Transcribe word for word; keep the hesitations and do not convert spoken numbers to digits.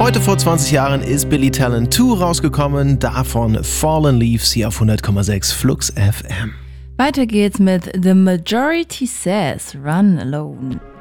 Heute vor zwanzig Jahren ist Billy Talent zwei rausgekommen, davon Fallen Leaves hier auf hundert Komma sechs Flux F M. Weiter geht's mit The Majority Says Run Alone.